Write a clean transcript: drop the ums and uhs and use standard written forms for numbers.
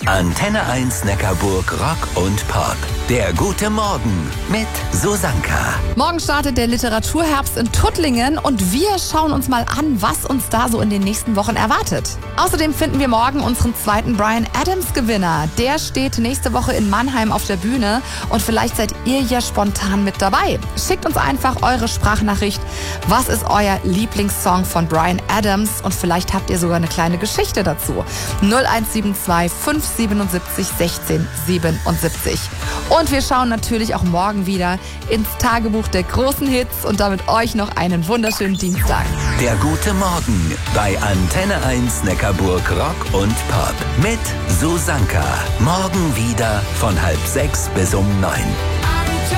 Antenne 1 Neckarburg Rock und Pop. Der gute Morgen mit Susanka. Morgen startet der Literaturherbst in Tuttlingen und wir schauen uns mal an, was uns da so in den nächsten Wochen erwartet. Außerdem finden wir morgen unseren zweiten Bryan Adams Gewinner. Der steht nächste Woche in Mannheim auf der Bühne und vielleicht seid ihr ja spontan mit dabei. Schickt uns einfach eure Sprachnachricht. Was ist euer Lieblingssong von Bryan Adams? Und vielleicht habt ihr sogar eine kleine Geschichte dazu. 0172 577 16 77. Und wir schauen natürlich auch morgen wieder ins Tagebuch der großen Hits und damit euch noch einen wunderschönen Dienstag. Der gute Morgen bei Antenne 1 Neckarburg Rock und Pop mit Susanka. Morgen wieder von 5:30 bis 9.